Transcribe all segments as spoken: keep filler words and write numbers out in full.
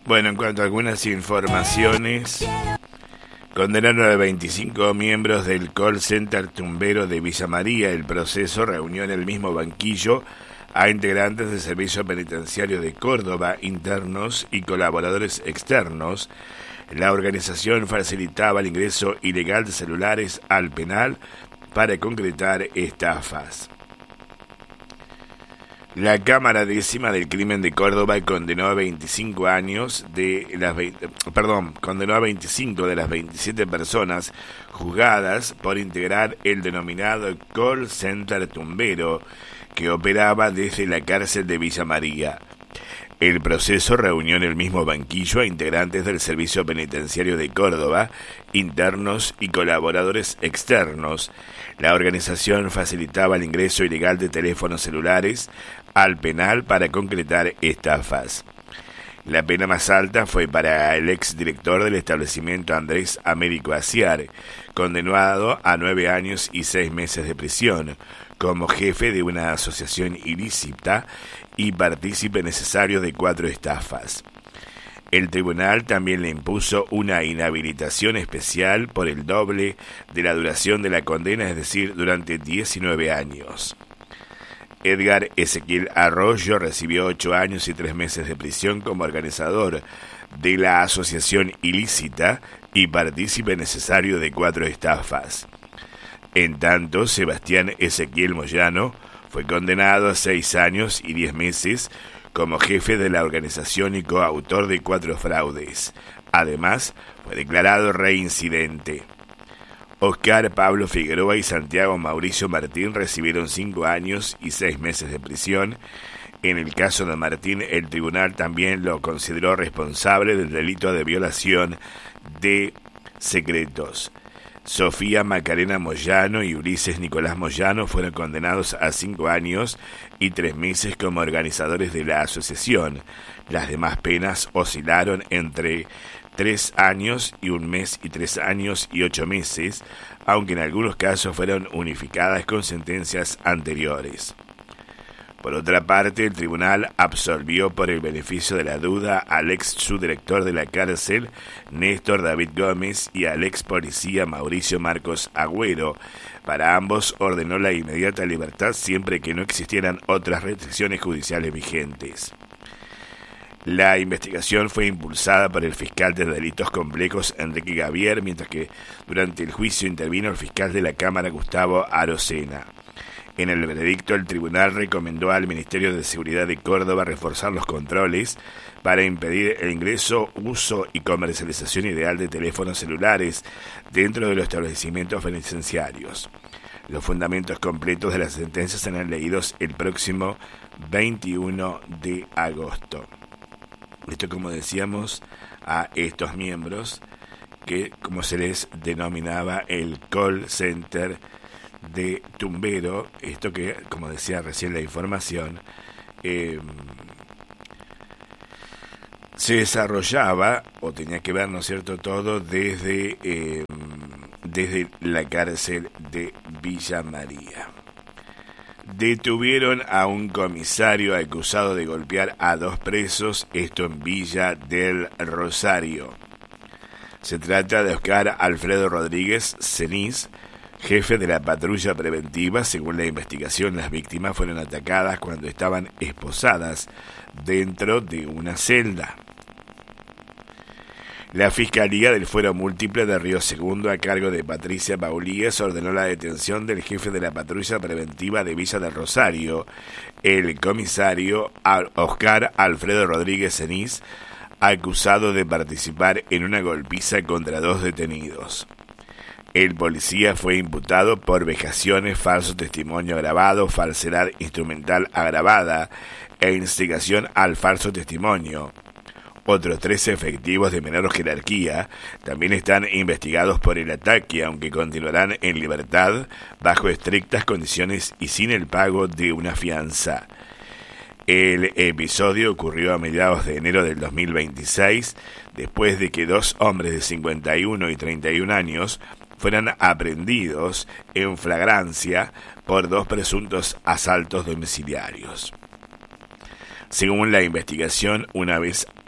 Bueno, en cuanto a algunas informaciones, condenaron a veinticinco miembros del call center tumbero de Villa María. El proceso reunió en el mismo banquillo a integrantes del Servicio Penitenciario de Córdoba, internos y colaboradores externos. La organización facilitaba el ingreso ilegal de celulares al penal para concretar estafas. La Cámara Décima del Crimen de Córdoba condenó a veinticinco años de las veinte, perdón, condenó a veinticinco de las veintisiete personas juzgadas por integrar el denominado call center tumbero que operaba desde la cárcel de Villa María. El proceso reunió en el mismo banquillo a integrantes del Servicio Penitenciario de Córdoba, internos y colaboradores externos. La organización facilitaba el ingreso ilegal de teléfonos celulares al penal para concretar estafas. La pena más alta fue para el exdirector del establecimiento Andrés Américo Aciar, condenado a nueve años y seis meses de prisión, como jefe de una asociación ilícita y partícipe necesario de cuatro estafas. El tribunal también le impuso una inhabilitación especial por el doble de la duración de la condena, es decir, durante diecinueve años. Edgar Ezequiel Arroyo recibió ocho años y tres meses de prisión como organizador de la asociación ilícita y partícipe necesario de cuatro estafas. En tanto, Sebastián Ezequiel Moyano fue condenado a seis años y diez meses como jefe de la organización y coautor de cuatro fraudes. Además, fue declarado reincidente. Oscar Pablo Figueroa y Santiago Mauricio Martín recibieron cinco años y seis meses de prisión. En el caso de Martín, el tribunal también lo consideró responsable del delito de violación de secretos. Sofía Macarena Moyano y Ulises Nicolás Moyano fueron condenados a cinco años y tres meses como organizadores de la asociación. Las demás penas oscilaron entre tres años y un mes y tres años y ocho meses, aunque en algunos casos fueron unificadas con sentencias anteriores. Por otra parte, el tribunal absolvió por el beneficio de la duda al ex subdirector de la cárcel, Néstor David Gómez, y al ex policía Mauricio Marcos Agüero. Para ambos ordenó la inmediata libertad siempre que no existieran otras restricciones judiciales vigentes. La investigación fue impulsada por el fiscal de delitos complejos Enrique Gavier, mientras que durante el juicio intervino el fiscal de la Cámara Gustavo Arocena. En el veredicto, el tribunal recomendó al Ministerio de Seguridad de Córdoba reforzar los controles para impedir el ingreso, uso y comercialización ilegal de teléfonos celulares dentro de los establecimientos penitenciarios. Los fundamentos completos de la sentencia serán leídos el próximo veintiuno de agosto. Esto, como decíamos, a estos miembros que, como se les denominaba, el call center de tumbero, esto que, como decía recién la información, eh, se desarrollaba, o tenía que ver, ¿no es cierto?, todo desde, eh, desde la cárcel de Villa María. Detuvieron a un comisario acusado de golpear a dos presos, esto en Villa del Rosario. Se trata de Oscar Alfredo Rodríguez Ceniz, jefe de la patrulla preventiva. Según la investigación, las víctimas fueron atacadas cuando estaban esposadas dentro de una celda. La Fiscalía del Fuero Múltiple de Río Segundo, a cargo de Patricia Paulíes, ordenó la detención del jefe de la patrulla preventiva de Villa del Rosario, el comisario Oscar Alfredo Rodríguez Ceniz, acusado de participar en una golpiza contra dos detenidos. El policía fue imputado por vejaciones, falso testimonio agravado, falsedad instrumental agravada e instigación al falso testimonio. Otros tres efectivos de menor jerarquía también están investigados por el ataque, aunque continuarán en libertad bajo estrictas condiciones y sin el pago de una fianza. El episodio ocurrió a mediados de enero del dos mil veintiséis, después de que dos hombres de cincuenta y uno y treinta y un años fueran aprehendidos en flagrancia por dos presuntos asaltos domiciliarios. Según la investigación, una vez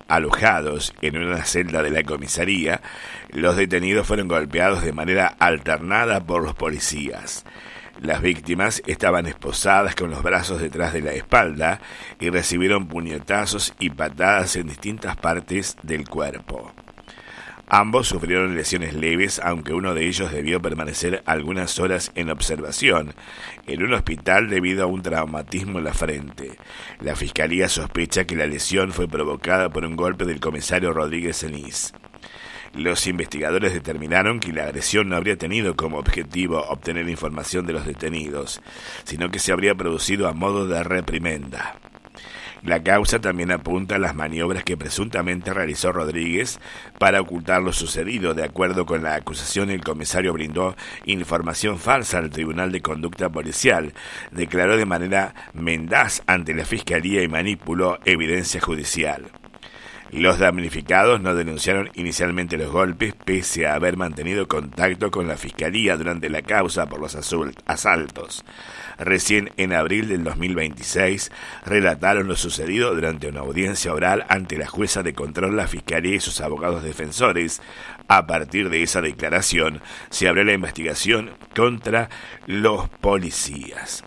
alojados en una celda de la comisaría, los detenidos fueron golpeados de manera alternada por los policías. Las víctimas estaban esposadas con los brazos detrás de la espalda y recibieron puñetazos y patadas en distintas partes del cuerpo. Ambos sufrieron lesiones leves, aunque uno de ellos debió permanecer algunas horas en observación en un hospital debido a un traumatismo en la frente. La fiscalía sospecha que la lesión fue provocada por un golpe del comisario Rodríguez Enís. Los investigadores determinaron que la agresión no habría tenido como objetivo obtener información de los detenidos, sino que se habría producido a modo de reprimenda. La causa también apunta a las maniobras que presuntamente realizó Rodríguez para ocultar lo sucedido. De acuerdo con la acusación, el comisario brindó información falsa al Tribunal de Conducta Policial, declaró de manera mendaz ante la Fiscalía y manipuló evidencia judicial. Los damnificados no denunciaron inicialmente los golpes, pese a haber mantenido contacto con la Fiscalía durante la causa por los asaltos. Recién en abril del dos mil veintiséis relataron lo sucedido durante una audiencia oral ante la jueza de control, la Fiscalía y sus abogados defensores. A partir de esa declaración se abrió la investigación contra los policías.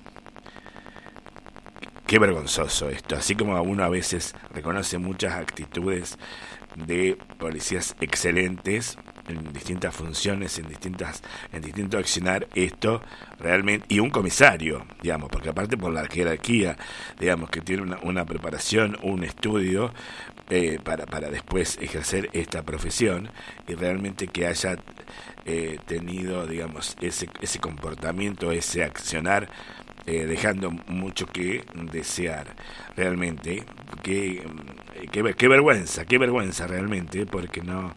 Qué vergonzoso esto, así como uno a veces reconoce muchas actitudes de policías excelentes en distintas funciones, en distintas, en distinto accionar, esto realmente, y un comisario, digamos, porque aparte por la jerarquía, digamos, que tiene una, una preparación, un estudio eh, para, para después ejercer esta profesión, y realmente que haya eh, tenido, digamos, ese, ese comportamiento, ese accionar, Eh, dejando mucho que desear, realmente, qué que, que vergüenza, qué vergüenza realmente, porque no,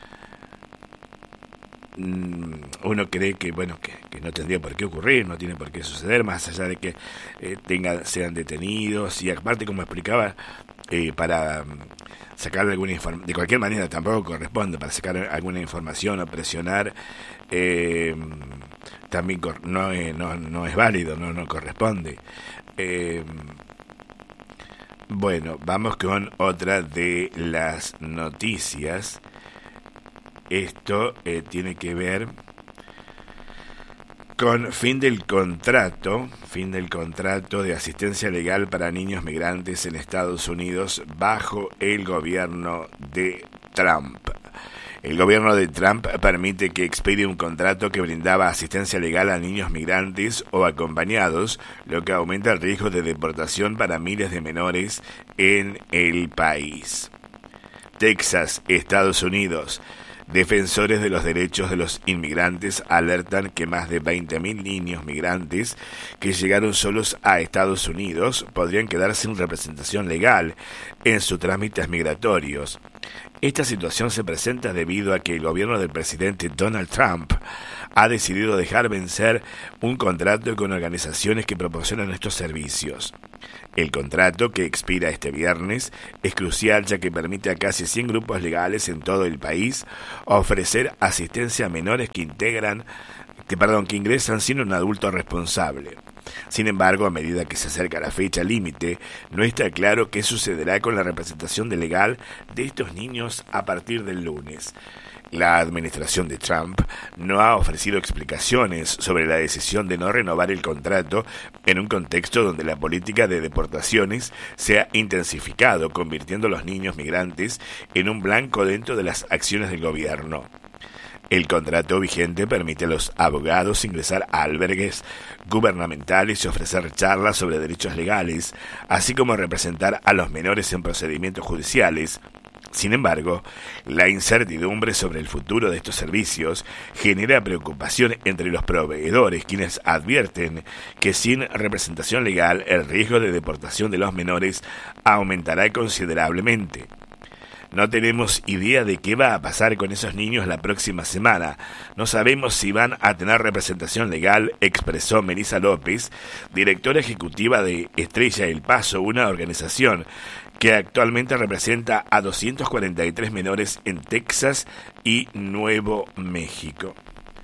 uno cree que bueno que, que no tendría por qué ocurrir, no tiene por qué suceder, más allá de que eh, tengan, sean detenidos, y aparte, como explicaba, eh, para sacar alguna información, de cualquier manera tampoco corresponde, para sacar alguna información o presionar, eh, también no, no, no es válido, no, no corresponde. Eh, bueno, vamos con otra de las noticias. Esto eh, tiene que ver con fin del contrato, fin del contrato de asistencia legal para niños migrantes en Estados Unidos bajo el gobierno de Trump. El gobierno de Trump permite que expire un contrato que brindaba asistencia legal a niños migrantes o acompañados, lo que aumenta el riesgo de deportación para miles de menores en el país. Texas, Estados Unidos. Defensores de los derechos de los inmigrantes alertan que más de veinte mil niños migrantes que llegaron solos a Estados Unidos podrían quedar sin representación legal en sus trámites migratorios. Esta situación se presenta debido a que el gobierno del presidente Donald Trump ha decidido dejar vencer un contrato con organizaciones que proporcionan estos servicios. El contrato, que expira este viernes, es crucial ya que permite a casi cien grupos legales en todo el país ofrecer asistencia a menores que integran, que, perdón, que ingresan sin un adulto responsable. Sin embargo, a medida que se acerca la fecha límite, no está claro qué sucederá con la representación de legal de estos niños a partir del lunes. La administración de Trump no ha ofrecido explicaciones sobre la decisión de no renovar el contrato en un contexto donde la política de deportaciones se ha intensificado, convirtiendo a los niños migrantes en un blanco dentro de las acciones del gobierno. El contrato vigente permite a los abogados ingresar a albergues gubernamentales y ofrecer charlas sobre derechos legales, así como representar a los menores en procedimientos judiciales. Sin embargo, la incertidumbre sobre el futuro de estos servicios genera preocupación entre los proveedores, quienes advierten que sin representación legal el riesgo de deportación de los menores aumentará considerablemente. No tenemos idea de qué va a pasar con esos niños la próxima semana. No sabemos si van a tener representación legal, expresó Melissa López, directora ejecutiva de Estrella El Paso, una organización que actualmente representa a doscientos cuarenta y tres menores en Texas y Nuevo México.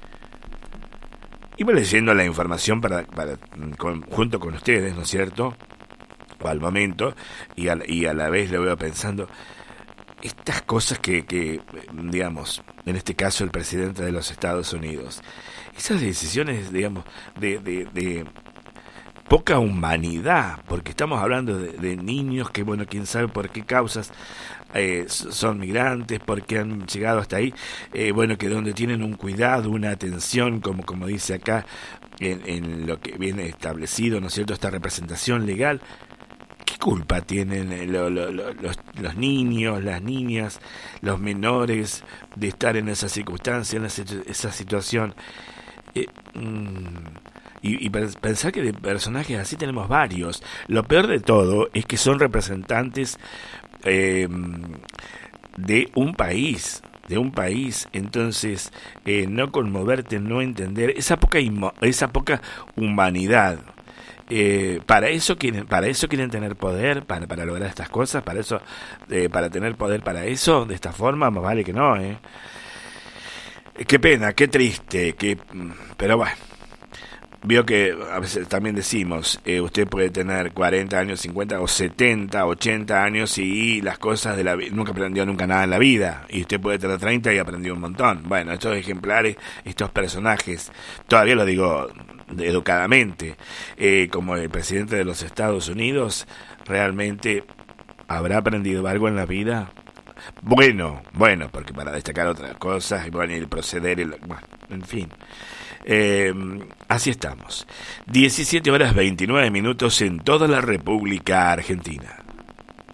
Iba leyendo la información para, para con, junto con ustedes, ¿no es cierto?, al momento, y a, y a la vez lo veo pensando, estas cosas que, que, digamos, en este caso el presidente de los Estados Unidos, esas decisiones, digamos, de, de, de poca humanidad, porque estamos hablando de, de niños que, bueno, quién sabe por qué causas eh, son migrantes, por qué han llegado hasta ahí, eh, bueno, que donde tienen un cuidado, una atención, como, como dice acá, en, en lo que viene establecido, ¿no es cierto?, esta representación legal. ¿Qué culpa tienen lo, lo, lo, los, los niños, las niñas, los menores de estar en esa circunstancia, en esa, esa situación? Eh, mmm, y, y pensar que de personajes así tenemos varios. Lo peor de todo es que son representantes eh, de un país, de un país. Entonces, eh, no conmoverte, no entender esa poca, esa poca humanidad. Eh, para eso quieren para eso quieren tener poder, para para lograr estas cosas, para eso eh, para tener poder para eso de esta forma, más vale que no, eh qué pena, qué triste, qué pero bueno, vio que a veces también decimos, eh, usted puede tener cuarenta años, cincuenta o setenta, ochenta años y las cosas de la vida, nunca aprendió nunca nada en la vida, y usted puede tener treinta y aprendió un montón. Bueno, estos ejemplares, estos personajes, todavía lo digo educadamente, eh, como el presidente de los Estados Unidos, realmente habrá aprendido algo en la vida. Bueno, bueno, porque para destacar otras cosas, y bueno, el proceder, el, bueno, en fin. Eh, así estamos. diecisiete horas veintinueve minutos en toda la República Argentina.